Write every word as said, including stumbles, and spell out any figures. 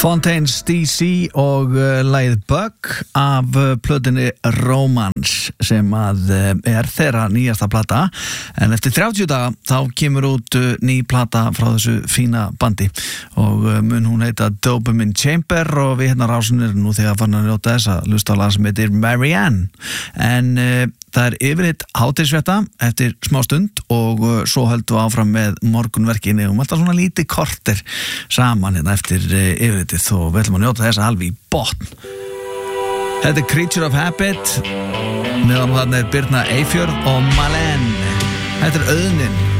Fontaines D C og uh, lagið Bug af uh, plötunni Romance sem að uh, er þeirra nýjasta plata, en eftir þrjátíu daga þá kemur út uh, ný plata frá þessu fína bandi og uh, mun hún heita Dopamine Chamber og við hérna rásin er nú þegar farin að njóta þess að hlusta á lag sem heitir Marianne, en uh, það er yfirleitt hádegisfrétta eftir smá stund og uh, svo höldum við áfram með morgunverkinni og alltaf svona lítið korter saman hérna eftir uh, yfirleittið og við ætlum að njóta þess alveg í botn. Þetta er Creature of Habit, meðan þarna er Birna Eyfjörð og Malene. Þetta er Auðnin.